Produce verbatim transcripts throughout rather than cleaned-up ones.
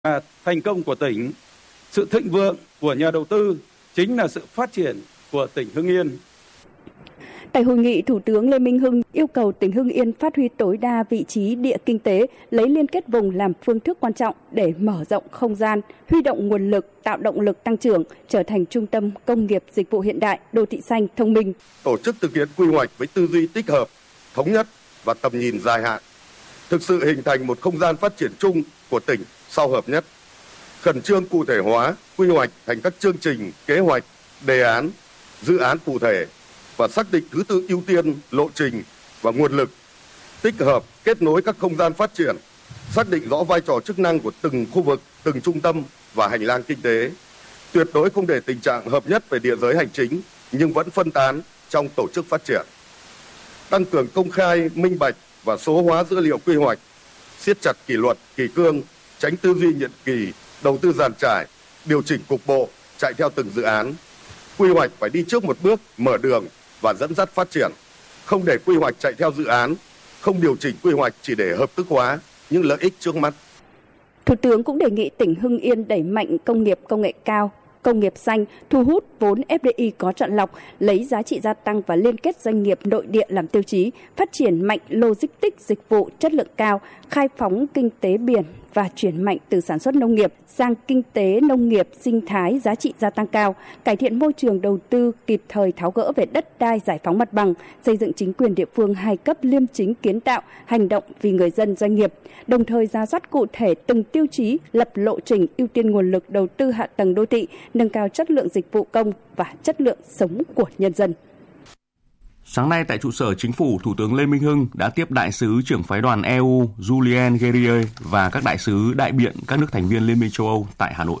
À, thành công của tỉnh, sự thịnh vượng của nhà đầu tư chính là sự phát triển của tỉnh Hưng Yên. Tại hội nghị, Thủ tướng Lê Minh Hưng yêu cầu tỉnh Hưng Yên phát huy tối đa vị trí địa kinh tế, lấy liên kết vùng làm phương thức quan trọng để mở rộng không gian, huy động nguồn lực, tạo động lực tăng trưởng, trở thành trung tâm công nghiệp dịch vụ hiện đại, đô thị xanh, thông minh. Tổ chức thực hiện quy hoạch với tư duy tích hợp, thống nhất và tầm nhìn dài hạn, thực sự hình thành một không gian phát triển chung của tỉnh sau hợp nhất. Khẩn trương cụ thể hóa quy hoạch thành các chương trình, kế hoạch, đề án, dự án cụ thể và xác định thứ tự ưu tiên, lộ trình và nguồn lực, tích hợp, kết nối các không gian phát triển, xác định rõ vai trò chức năng của từng khu vực, từng trung tâm và hành lang kinh tế. Tuyệt đối không để tình trạng hợp nhất về địa giới hành chính nhưng vẫn phân tán trong tổ chức phát triển. Tăng cường công khai, minh bạch và số hóa dữ liệu quy hoạch, siết chặt kỷ luật, kỷ cương, tránh tư duy nhiệm kỳ, đầu tư dàn trải, điều chỉnh cục bộ, chạy theo từng dự án. Quy hoạch phải đi trước một bước, mở đường và dẫn dắt phát triển, không để quy hoạch chạy theo dự án, không điều chỉnh quy hoạch chỉ để hợp thức hóa những lợi ích trước mắt. Thủ tướng cũng đề nghị tỉnh Hưng Yên đẩy mạnh công nghiệp công nghệ cao, công nghiệp xanh, thu hút vốn ép đê i có chọn lọc, lấy giá trị gia tăng và liên kết doanh nghiệp nội địa làm tiêu chí, phát triển mạnh logistics dịch vụ chất lượng cao, khai phóng kinh tế biển và chuyển mạnh từ sản xuất nông nghiệp sang kinh tế nông nghiệp sinh thái giá trị gia tăng cao, cải thiện môi trường đầu tư, kịp thời tháo gỡ về đất đai, giải phóng mặt bằng, xây dựng chính quyền địa phương hai cấp liêm chính kiến tạo, hành động vì người dân doanh nghiệp, đồng thời rà soát cụ thể từng tiêu chí, lập lộ trình ưu tiên nguồn lực đầu tư hạ tầng đô thị, nâng cao chất lượng dịch vụ công và chất lượng sống của nhân dân. Sáng nay tại trụ sở Chính phủ, Thủ tướng Lê Minh Hưng đã tiếp đại sứ trưởng phái đoàn e u Julien Guerrier và các đại sứ đại biện các nước thành viên Liên minh châu Âu tại Hà Nội.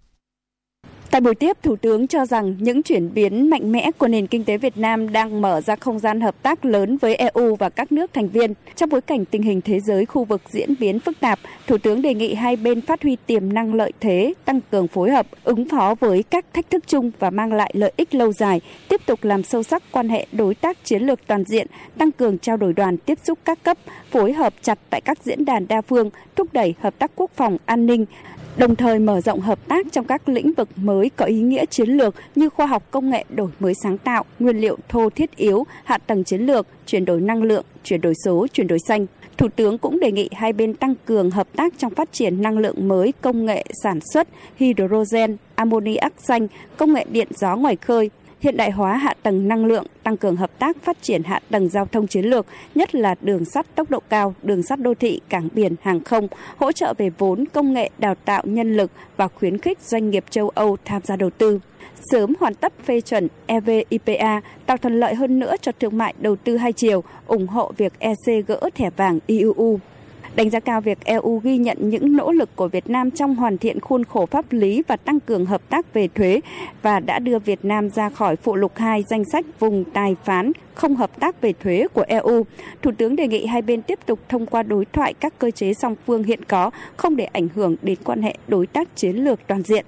Tại buổi tiếp, Thủ tướng cho rằng những chuyển biến mạnh mẽ của nền kinh tế Việt Nam đang mở ra không gian hợp tác lớn với e u và các nước thành viên. Trong bối cảnh tình hình thế giới khu vực diễn biến phức tạp, Thủ tướng đề nghị hai bên phát huy tiềm năng lợi thế, tăng cường phối hợp, ứng phó với các thách thức chung và mang lại lợi ích lâu dài, tiếp tục làm sâu sắc quan hệ đối tác chiến lược toàn diện, tăng cường trao đổi đoàn tiếp xúc các cấp, phối hợp chặt tại các diễn đàn đa phương, thúc đẩy hợp tác quốc phòng, an ninh, đồng thời mở rộng hợp tác trong các lĩnh vực mới có ý nghĩa chiến lược như khoa học công nghệ, đổi mới sáng tạo, nguyên liệu thô thiết yếu, hạ tầng chiến lược, chuyển đổi năng lượng, chuyển đổi số, chuyển đổi xanh. Thủ tướng cũng đề nghị hai bên tăng cường hợp tác trong phát triển năng lượng mới, công nghệ sản xuất hydrogen, ammoniac xanh, công nghệ điện gió ngoài khơi, hiện đại hóa hạ tầng năng lượng, tăng cường hợp tác phát triển hạ tầng giao thông chiến lược, nhất là đường sắt tốc độ cao, đường sắt đô thị, cảng biển, hàng không, hỗ trợ về vốn, công nghệ, đào tạo nhân lực và khuyến khích doanh nghiệp châu Âu tham gia đầu tư. Sớm hoàn tất phê chuẩn e vê i pê a, tạo thuận lợi hơn nữa cho thương mại đầu tư hai chiều, ủng hộ việc e xê gỡ thẻ vàng i u u. Đánh giá cao việc e u ghi nhận những nỗ lực của Việt Nam trong hoàn thiện khuôn khổ pháp lý và tăng cường hợp tác về thuế và đã đưa Việt Nam ra khỏi phụ lục hai danh sách vùng tài phán không hợp tác về thuế của e u. Thủ tướng đề nghị hai bên tiếp tục thông qua đối thoại các cơ chế song phương hiện có, không để ảnh hưởng đến quan hệ đối tác chiến lược toàn diện.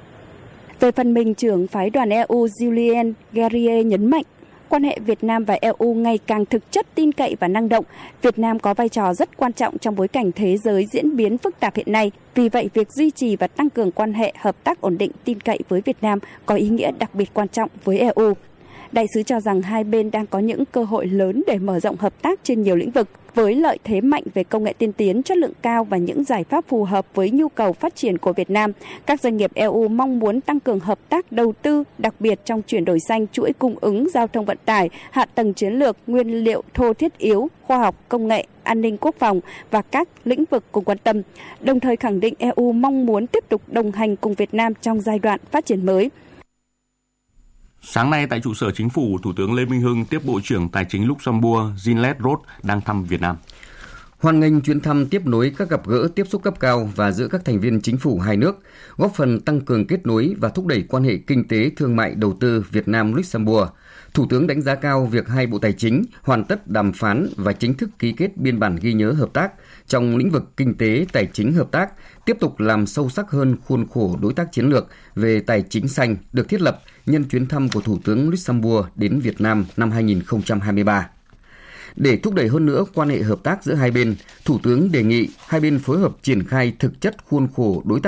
Về phần mình, trưởng phái đoàn e u Julien Guerrier nhấn mạnh, quan hệ Việt Nam và e u ngày càng thực chất, tin cậy và năng động. Việt Nam có vai trò rất quan trọng trong bối cảnh thế giới diễn biến phức tạp hiện nay. Vì vậy, việc duy trì và tăng cường quan hệ hợp tác ổn định, tin cậy với Việt Nam có ý nghĩa đặc biệt quan trọng với e u. Đại sứ cho rằng hai bên đang có những cơ hội lớn để mở rộng hợp tác trên nhiều lĩnh vực, với lợi thế mạnh về công nghệ tiên tiến, chất lượng cao và những giải pháp phù hợp với nhu cầu phát triển của Việt Nam. Các doanh nghiệp e u mong muốn tăng cường hợp tác đầu tư, đặc biệt trong chuyển đổi xanh, chuỗi cung ứng, giao thông vận tải, hạ tầng chiến lược, nguyên liệu thô thiết yếu, khoa học, công nghệ, an ninh quốc phòng và các lĩnh vực cùng quan tâm. Đồng thời khẳng định e u mong muốn tiếp tục đồng hành cùng Việt Nam trong giai đoạn phát triển mới. Sáng nay tại trụ sở Chính phủ, Thủ tướng Lê Minh Hưng tiếp Bộ trưởng Tài chính Luxembourg Jean-Claude Roth đang thăm Việt Nam. Hoan nghênh chuyến thăm tiếp nối các gặp gỡ tiếp xúc cấp cao và giữa các thành viên chính phủ hai nước, góp phần tăng cường kết nối và thúc đẩy quan hệ kinh tế, thương mại, đầu tư Việt Nam-Luxembourg. Thủ tướng đánh giá cao việc hai Bộ Tài chính hoàn tất đàm phán và chính thức ký kết biên bản ghi nhớ hợp tác trong lĩnh vực kinh tế, tài chính hợp tác, tiếp tục làm sâu sắc hơn khuôn khổ đối tác chiến lược về tài chính xanh được thiết lập nhân chuyến thăm của Thủ tướng Luxembourg đến Việt Nam năm hai nghìn không trăm hai mươi ba. Để thúc đẩy hơn nữa quan hệ hợp tác giữa hai bên, Thủ tướng đề nghị hai bên phối hợp triển khai thực chất khuôn khổ đối tác